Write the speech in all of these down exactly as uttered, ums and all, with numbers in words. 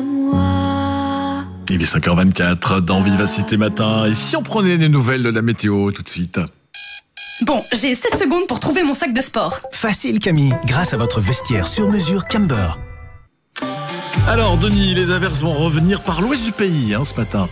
à moi. Il est cinq heures vingt-quatre dans Vivacité Matin. Et si on prenait des nouvelles de la météo tout de suite? Bon, j'ai sept secondes pour trouver mon sac de sport. Facile Camille, grâce à votre vestiaire sur mesure Camber. Alors Denis, les averses vont revenir par l'ouest du pays hein, ce matin.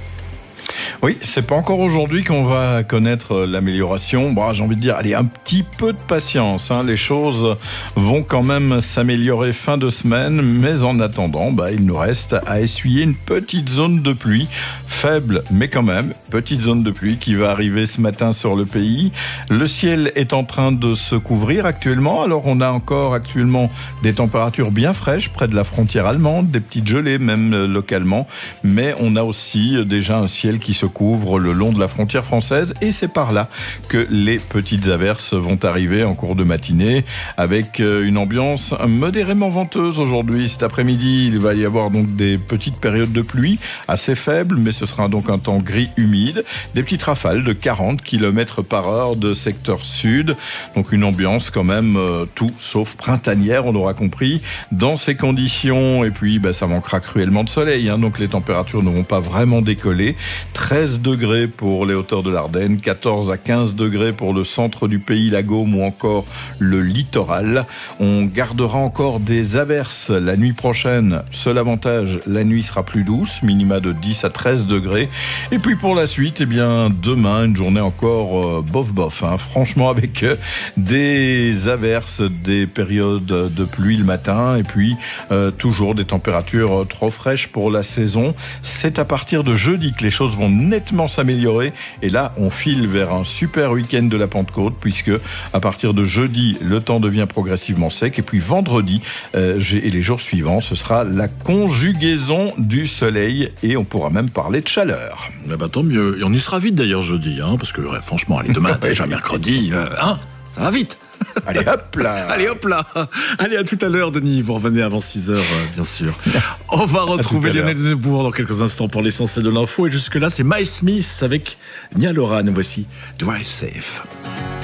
Oui, c'est pas encore aujourd'hui qu'on va connaître l'amélioration. Bon, j'ai envie de dire, allez, un petit peu de patience. Hein. Les choses vont quand même s'améliorer fin de semaine, mais en attendant, bah, il nous reste à essuyer une petite zone de pluie, faible, mais quand même, petite zone de pluie qui va arriver ce matin sur le pays. Le ciel est en train de se couvrir actuellement. Alors, on a encore actuellement des températures bien fraîches près de la frontière allemande, des petites gelées même localement, mais on a aussi déjà un ciel qui se couvre le long de la frontière française et c'est par là que les petites averses vont arriver en cours de matinée avec une ambiance modérément venteuse aujourd'hui. Cet après-midi, il va y avoir donc des petites périodes de pluie assez faibles, mais ce sera donc un temps gris humide, des petites rafales de quarante kilomètres par heure de secteur sud, donc une ambiance quand même euh, tout sauf printanière, on aura compris, dans ces conditions. Et puis bah, ça manquera cruellement de soleil, hein, donc les températures ne vont pas vraiment décoller. treize degrés pour les hauteurs de l'Ardenne, quatorze à quinze degrés pour le centre du pays, la Gaume ou encore le littoral. On gardera encore des averses la nuit prochaine. Seul avantage, la nuit sera plus douce, minima de dix à treize degrés. Et puis pour la suite, eh bien, demain, une journée encore euh, bof-bof. Hein. Franchement, avec euh, des averses, des périodes de pluie le matin et puis euh, toujours des températures euh, trop fraîches pour la saison. C'est à partir de jeudi que les choses vont nettement s'améliorer et là on file vers un super week-end de la Pentecôte puisque à partir de jeudi le temps devient progressivement sec et puis vendredi euh, et les jours suivants ce sera la conjugaison du soleil et on pourra même parler de chaleur. Eh ben, tant mieux, et on y sera vite d'ailleurs jeudi hein, parce que ouais, franchement allez, demain déjà mercredi euh, hein, ça va vite. Allez hop là. Allez hop là. Allez à tout à l'heure Denis, vous revenez avant six heures euh, bien sûr. On va retrouver Lionel Denebourg dans quelques instants pour l'essentiel de l'info et jusque là c'est Miles Smith avec Nia Loran. Voici Drive Safe.